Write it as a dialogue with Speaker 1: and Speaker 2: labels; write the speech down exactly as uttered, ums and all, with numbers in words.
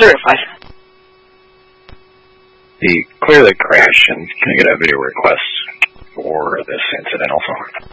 Speaker 1: certified.
Speaker 2: The clearly crash, and can I get a video request for this incident also?